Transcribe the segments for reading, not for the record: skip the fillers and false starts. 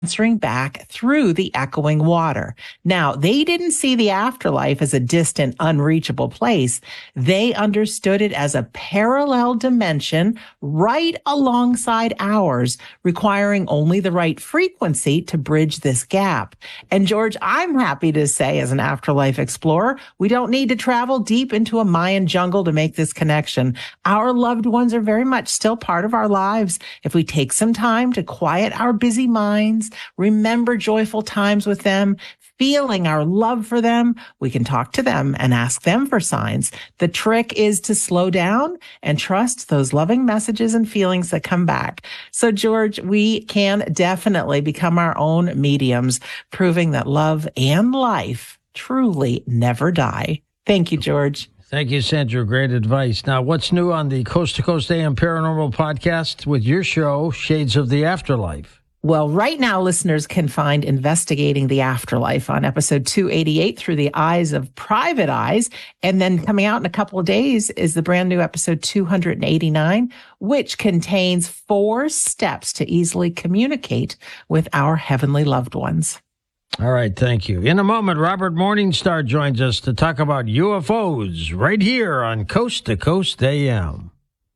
answering back through the echoing water. Now, they didn't see the afterlife as a distant, unreachable place. They understood it as a parallel dimension right alongside ours, requiring only the right frequency to bridge this gap. And George, I'm happy to say, as an afterlife explorer, we don't need to travel deep into a Mayan jungle to make this connection. Our loved ones are very much still part of our lives. If we take some time to quiet our busy minds, remember joyful times with them, feeling our love for them, we can talk to them and ask them for signs. The trick is to slow down and trust those loving messages and feelings that come back. So, George, we can definitely become our own mediums, proving that love and life truly never die. Thank you, George. Thank you, Sandra. Great advice. Now, what's new on the Coast to Coast AM Paranormal podcast with your show, Shades of the Afterlife? Well, right now, listeners can find Investigating the Afterlife on episode 288 through the eyes of private eyes. And then coming out in a couple of days is the brand new episode 289, which contains 4 steps to easily communicate with our heavenly loved ones. All right, thank you. In a moment, Robert Morningstar joins us to talk about UFOs right here on Coast to Coast AM.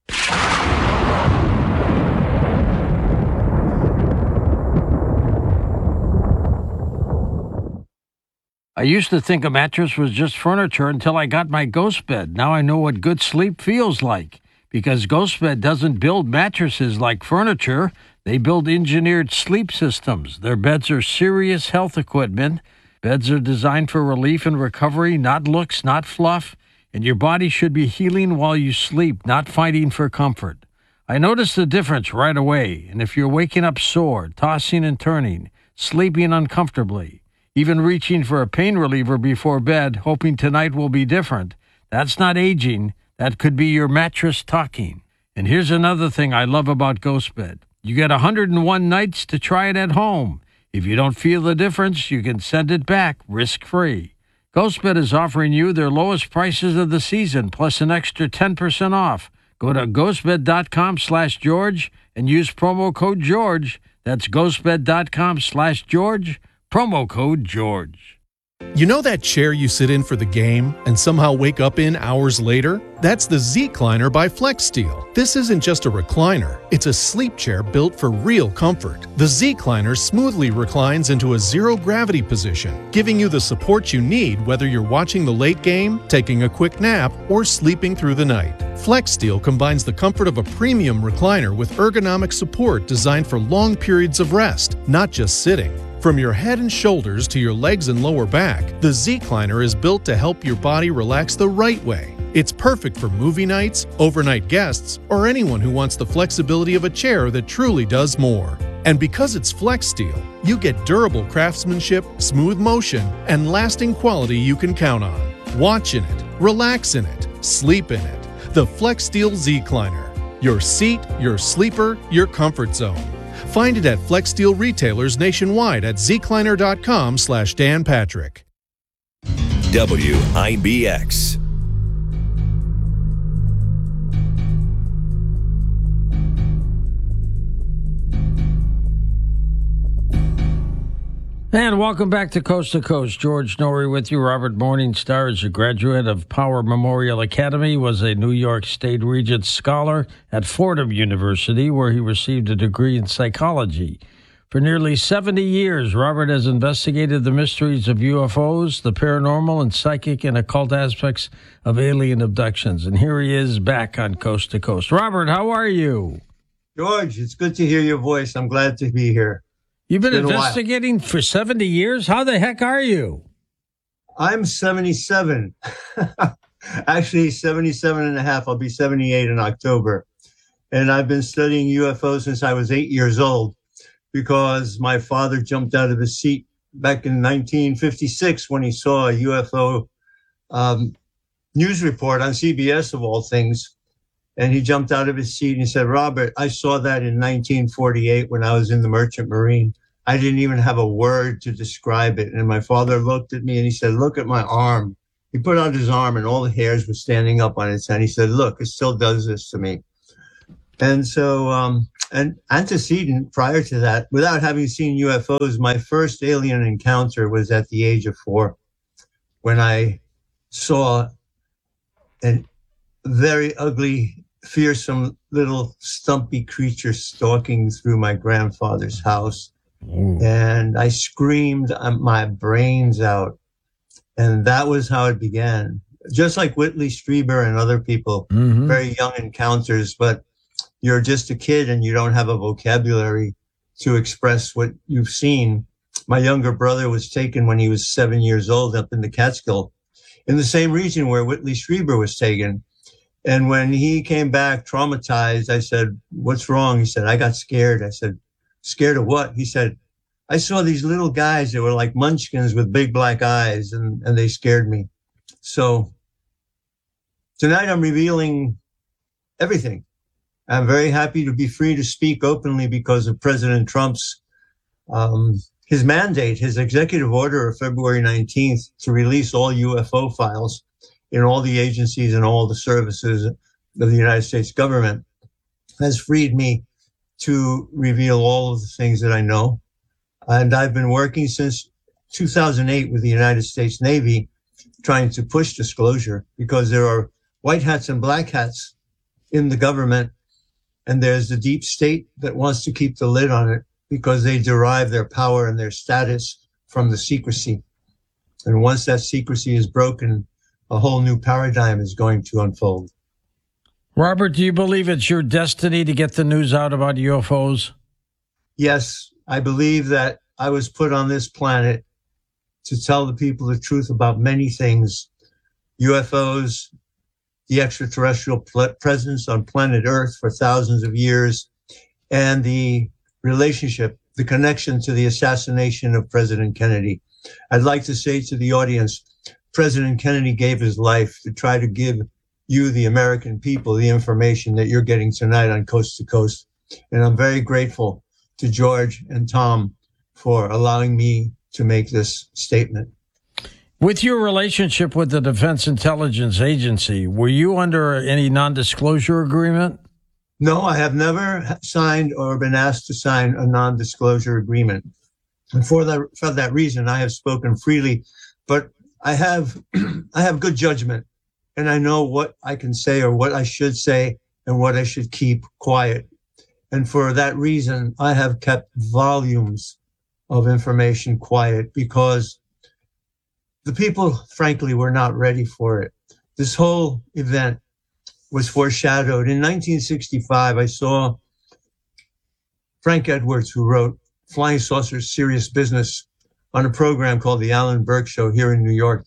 I used to think a mattress was just furniture until I got my Ghost Bed. Now I know what good sleep feels like, because Ghost Bed doesn't build mattresses like furniture. They build engineered sleep systems. Their beds are serious health equipment. Beds are designed for relief and recovery, not looks, not fluff. And your body should be healing while you sleep, not fighting for comfort. I noticed the difference right away. And if you're waking up sore, tossing and turning, sleeping uncomfortably, even reaching for a pain reliever before bed, hoping tonight will be different, that's not aging. That could be your mattress talking. And here's another thing I love about Ghost Bed. You get 101 nights to try it at home. If you don't feel the difference, you can send it back risk-free. GhostBed is offering you their lowest prices of the season, plus an extra 10% off. Go to ghostbed.com/George and use promo code George. That's ghostbed.com/George, promo code George. You know that chair you sit in for the game and somehow wake up in hours later? That's the Z-Cliner by FlexSteel. This isn't just a recliner. It's a sleep chair built for real comfort. The Z-Cliner smoothly reclines into a zero-gravity position, giving you the support you need whether you're watching the late game, taking a quick nap, or sleeping through the night. FlexSteel combines the comfort of a premium recliner with ergonomic support designed for long periods of rest, not just sitting. From your head and shoulders to your legs and lower back, the Z-Cliner is built to help your body relax the right way. It's perfect for movie nights, overnight guests, or anyone who wants the flexibility of a chair that truly does more. And because it's FlexSteel, you get durable craftsmanship, smooth motion, and lasting quality you can count on. Watch in it, relax in it, sleep in it. The FlexSteel Z-Cliner. Your seat, your sleeper, your comfort zone. Find it at FlexSteel retailers nationwide at zcliner.com/Dan Patrick. WIBX. And welcome back to Coast. George Noory with you. Robert Morningstar is a graduate of Power Memorial Academy, was a New York State Regents Scholar at Fordham University, where he received a degree in psychology. For nearly 70 years, Robert has investigated the mysteries of UFOs, the paranormal and psychic and occult aspects of alien abductions. And here he is back on Coast to Coast. Robert, how are you? George, it's good to hear your voice. I'm glad to be here. You've been investigating for 70 years? How the heck are you? I'm 77. Actually, 77 and a half. I'll be 78 in October. And I've been studying UFOs since I was 8 years old because my father jumped out of his seat back in 1956 when he saw a UFO news report on CBS, of all things. And he jumped out of his seat and he said, Robert, I saw that in 1948 when I was in the Merchant Marine. I didn't even have a word to describe it. And my father looked at me and he said, look at my arm. He put out his arm and all the hairs were standing up on its head. He said, look, it still does this to me. And so, an antecedent prior to that, without having seen UFOs, my first alien encounter was at the age of 4, when I saw a very ugly, fearsome little stumpy creature stalking through my grandfather's house. Ooh. And I screamed my brains out. And that was how it began. Just like Whitley Strieber and other people, very young encounters, but you're just a kid and you don't have a vocabulary to express what you've seen. My younger brother was taken when he was 7 years old up in the Catskill, in the same region where Whitley Strieber was taken. And when he came back traumatized, I said, "What's wrong?" He said, "I got scared." I said, "Scared of what?" He said, "I saw these little guys that were like munchkins with big black eyes, and they scared me." So tonight I'm revealing everything. I'm very happy to be free to speak openly because of President Trump's, his mandate, his executive order of February 19th to release all UFO files in all the agencies and all the services of the United States government has freed me to reveal all of the things that I know. And I've been working since 2008 with the United States Navy, trying to push disclosure, because there are white hats and black hats in the government. And there's the deep state that wants to keep the lid on it because they derive their power and their status from the secrecy. And once that secrecy is broken, a whole new paradigm is going to unfold. Robert, do you believe it's your destiny to get the news out about UFOs? Yes, I believe that I was put on this planet to tell the people the truth about many things. UFOs, the extraterrestrial presence on planet Earth for thousands of years, and the relationship, the connection to the assassination of President Kennedy. I'd like to say to the audience, President Kennedy gave his life to try to give you, the American people, the information that you're getting tonight on Coast to Coast. And I'm very grateful to George and Tom for allowing me to make this statement. With your relationship with the Defense Intelligence Agency, were you under any non-disclosure agreement? No, I have never signed or been asked to sign a non-disclosure agreement. And for that reason, I have spoken freely, but I have good judgment, and I know what I can say or what I should say and what I should keep quiet. And for that reason, I have kept volumes of information quiet because the people, frankly, were not ready for it. This whole event was foreshadowed. In 1965, I saw Frank Edwards, who wrote Flying Saucers Serious Business, on a program called The Alan Burke Show here in New York,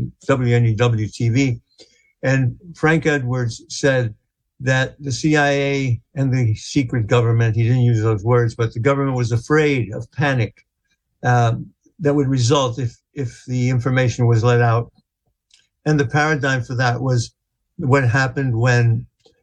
WNEW-TV. And Frank Edwards said that the CIA and the secret government, he didn't use those words, but the government was afraid of panic that would result if the information was let out. And the paradigm for that was what happened when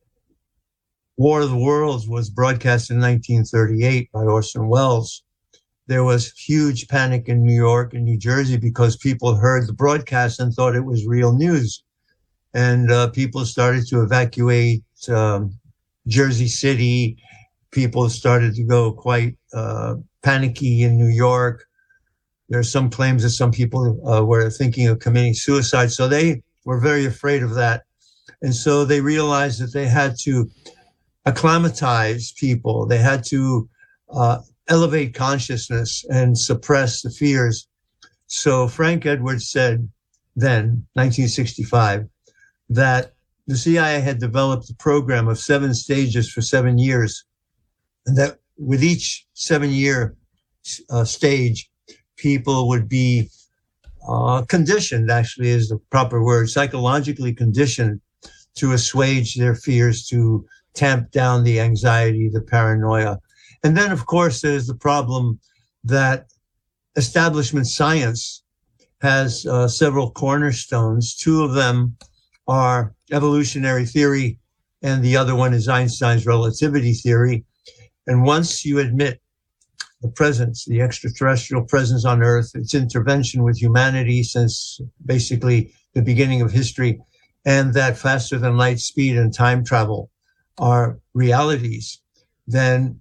War of the Worlds was broadcast in 1938 by Orson Welles. There was huge panic in New York and New Jersey because people heard the broadcast and thought it was real news. And people started to evacuate Jersey City. People started to go quite panicky in New York. There are some claims that some people were thinking of committing suicide. So they were very afraid of that. And so they realized that they had to acclimatize people. They had to elevate consciousness and suppress the fears. So Frank Edwards said then, 1965, that the CIA had developed a program of 7 stages for 7 years, and that with each 7-year stage, people would be conditioned, actually is the proper word, psychologically conditioned to assuage their fears, to tamp down the anxiety, the paranoia. And then, of course, there's the problem that establishment science has several cornerstones. 2 of them are evolutionary theory, and the other one is Einstein's relativity theory. And once you admit the presence, the extraterrestrial presence on Earth, its intervention with humanity since basically the beginning of history, and that faster than light speed and time travel are realities, then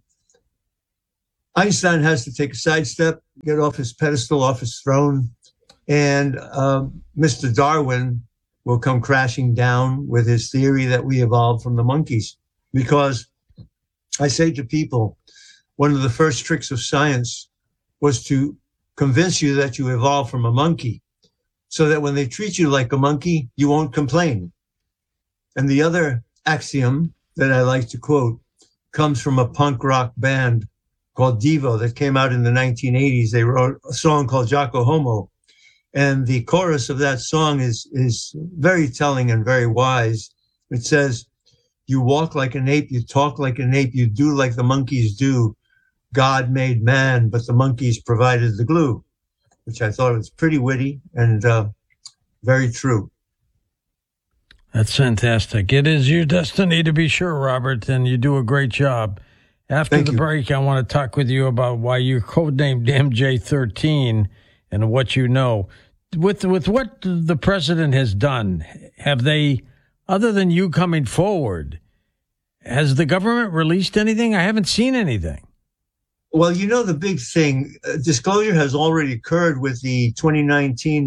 Einstein has to take a sidestep, get off his pedestal, off his throne, and Mr. Darwin will come crashing down with his theory that we evolved from the monkeys. Because I say to people, one of the first tricks of science was to convince you that you evolved from a monkey, so that when they treat you like a monkey, you won't complain. And the other axiom that I like to quote comes from a punk rock band called Devo that came out in the 1980s. They wrote a song called Jocko Homo. And the chorus of that song is very telling and very wise. It says, "You walk like an ape, you talk like an ape, you do like the monkeys do. God made man, but the monkeys provided the glue," which I thought was pretty witty and very true. That's fantastic. It is your destiny to be sure, Robert, and you do a great job. After the break, I want to talk with you about why you're codenamed MJ13 and what you know. With what the president has done, have they, other than you coming forward, has the government released anything? I haven't seen anything. Well, you know, the big thing, disclosure has already occurred with the 2017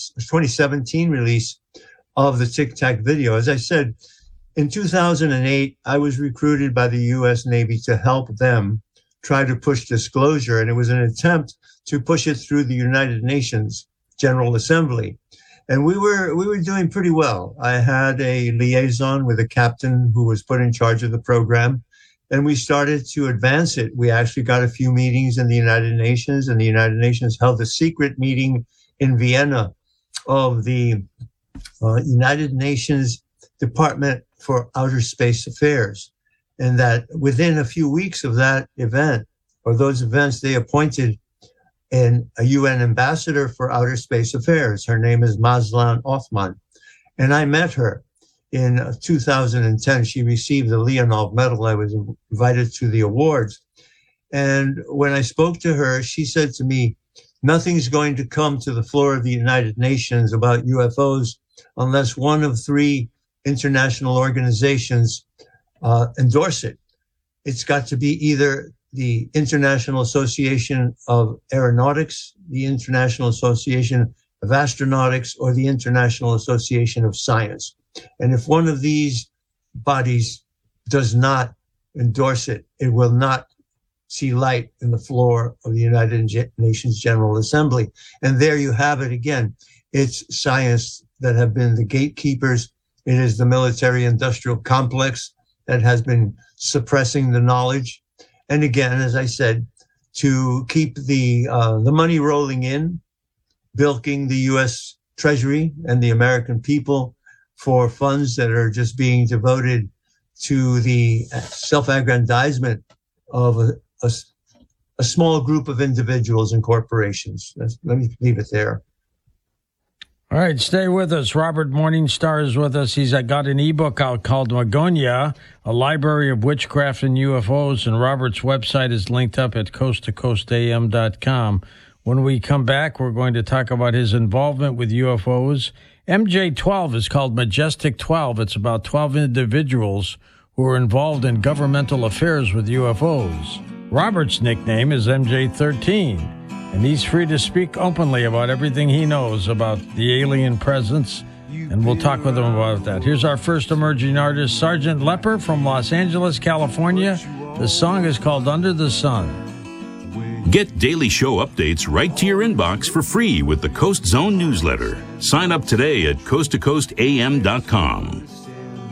release of the Tic Tac video. As I said, in 2008, I was recruited by the U.S. Navy to help them try to push disclosure, and it was an attempt to push it through the United Nations General Assembly. And we were doing pretty well. I had a liaison with a captain who was put in charge of the program, and we started to advance it. We actually got a few meetings in the United Nations, and the United Nations held a secret meeting in Vienna of the United Nations Department for Outer Space Affairs. And that within a few weeks of that event, or those events, they appointed a UN ambassador for outer space affairs. Her name is Mazlan Othman. And I met her in 2010. She received the Leonov Medal. I was invited to the awards. And when I spoke to her, she said to me, "Nothing's going to come to the floor of the United Nations about UFOs unless one of three international organizations endorse it. It's got to be either the International Association of Aeronautics, the International Association of Astronautics, or the International Association of Science. And if one of these bodies does not endorse it, it will not see light in the floor of the United Nations General Assembly." And there you have it again. It's science that have been the gatekeepers. It is the military-industrial complex that has been suppressing the knowledge. And again, as I said, to keep the money rolling in, bilking the U.S. Treasury and the American people for funds that are just being devoted to the self-aggrandizement of a small group of individuals and corporations. Let me leave it there. All right, stay with us. Robert Morningstar is with us. He's got an ebook out called Magonia, A Library of Witchcraft and UFOs, and Robert's website is linked up at coasttocoastam.com. When we come back, we're going to talk about his involvement with UFOs. MJ12 is called Majestic 12. It's about 12 individuals who are involved in governmental affairs with UFOs. Robert's nickname is MJ13. And he's free to speak openly about everything he knows about the alien presence, and we'll talk with him about that. Here's our first emerging artist, Sergeant Leper from Los Angeles, California. The song is called Under the Sun. Get daily show updates right to your inbox for free with the Coast Zone newsletter. Sign up today at coasttocoastam.com.